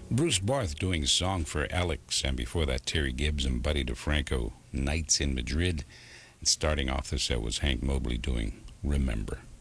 Bruce Barth doing a song for Alex, and before that, Terry Gibbs and Buddy DeFranco, Nights in Madrid. And starting off the set was Hank Mobley doing Remember.